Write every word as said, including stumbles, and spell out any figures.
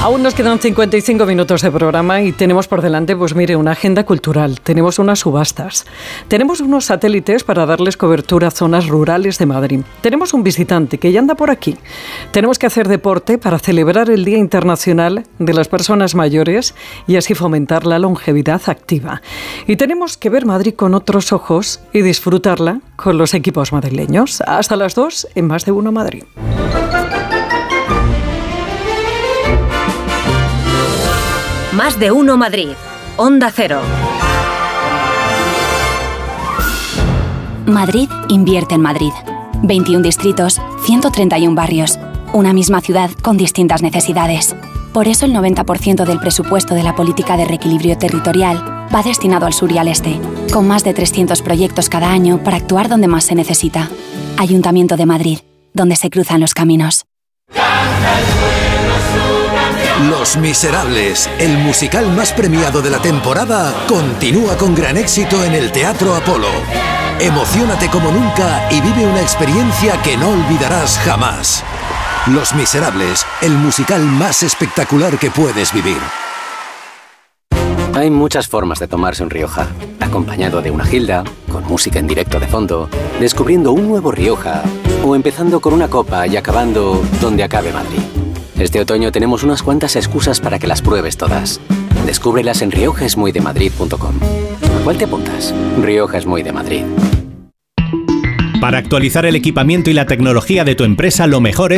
Aún nos quedan cincuenta y cinco minutos de programa y tenemos por delante, pues mire, una agenda cultural, tenemos unas subastas, tenemos unos satélites para darles cobertura a zonas rurales de Madrid, tenemos un visitante que ya anda por aquí, tenemos que hacer deporte para celebrar el Día Internacional de las Personas Mayores y así fomentar la longevidad activa. Y tenemos que ver Madrid con otros ojos y disfrutarla con los equipos madrileños. Hasta las dos en Más de Uno Madrid. Más de Uno Madrid. Onda Cero. Madrid invierte en Madrid. veintiún distritos, ciento treinta y uno barrios. Una misma ciudad con distintas necesidades. Por eso el noventa por ciento del presupuesto de la política de reequilibrio territorial va destinado al sur y al este, con más de trescientos proyectos cada año para actuar donde más se necesita. Ayuntamiento de Madrid, donde se cruzan los caminos. Los Miserables, el musical más premiado de la temporada, continúa con gran éxito en el Teatro Apolo. Emociónate como nunca y vive una experiencia que no olvidarás jamás. Los Miserables, el musical más espectacular que puedes vivir. Hay muchas formas de tomarse un Rioja. Acompañado de una gilda, con música en directo de fondo, descubriendo un nuevo Rioja, o empezando con una copa y acabando donde acabe Madrid. Este otoño tenemos unas cuantas excusas para que las pruebes todas. Descúbrelas en rioja es muy de madrid punto com. ¿A cuál te apuntas? Rioja es muy de Madrid. Para actualizar el equipamiento y la tecnología de tu empresa, lo mejor es